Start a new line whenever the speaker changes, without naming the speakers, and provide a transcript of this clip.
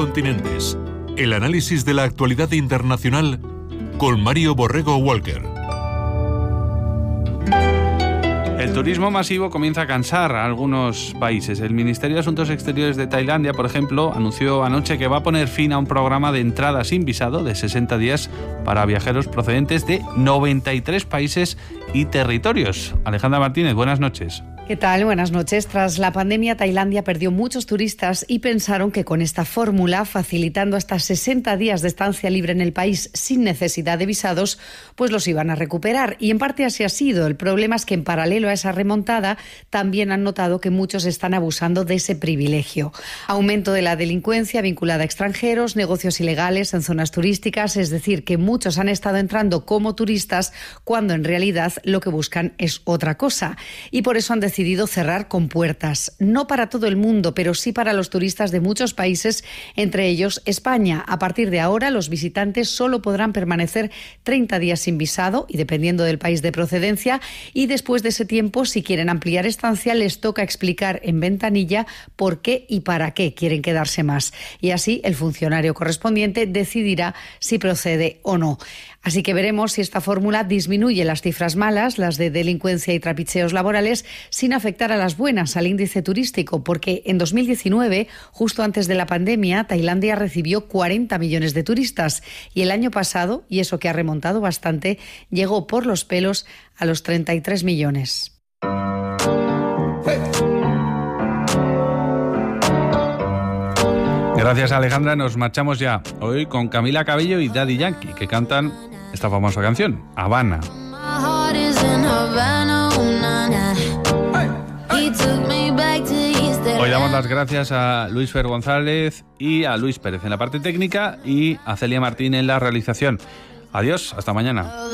continentes. El análisis de la actualidad internacional con Mario Borrego Walker.
El turismo masivo comienza a cansar a algunos países. El Ministerio de Asuntos Exteriores de Tailandia, por ejemplo, anunció anoche que va a poner fin a un programa de entrada sin visado de 60 días para viajeros procedentes de 93 países y territorios. Alejandra Martínez, buenas noches.
¿Qué tal? Buenas noches. Tras la pandemia, Tailandia perdió muchos turistas y pensaron que con esta fórmula, facilitando hasta 60 días de estancia libre en el país sin necesidad de visados, pues los iban a recuperar. Y en parte así ha sido. El problema es que en paralelo a esa remontada, también han notado que muchos están abusando de ese privilegio. Aumento de la delincuencia vinculada a extranjeros, negocios ilegales en zonas turísticas, es decir, que muchos han estado entrando como turistas cuando en realidad lo que buscan es otra cosa. Y por eso han decidido cerrar con puertas. No para todo el mundo, pero sí para los turistas de muchos países, entre ellos España. A partir de ahora, los visitantes solo podrán permanecer 30 días sin visado y dependiendo del país de procedencia. Y después de ese tiempo, si quieren ampliar estancia, les toca explicar en ventanilla por qué y para qué quieren quedarse más. Y así, el funcionario correspondiente decidirá si procede o no. Así que veremos si esta fórmula disminuye las cifras malas, las de delincuencia y trapicheos laborales, sin afectar a las buenas, al índice turístico, porque en 2019, justo antes de la pandemia, Tailandia recibió 40 millones de turistas y el año pasado, y eso que ha remontado bastante, llegó por los pelos a los 33 millones.
Gracias, Alejandra. Nos marchamos ya hoy con Camila Cabello y Daddy Yankee, que cantan esta famosa canción, Habana. Hoy damos las gracias a Luis Fer González y a Luis Pérez en la parte técnica y a Celia Martín en la realización. Adiós, hasta mañana.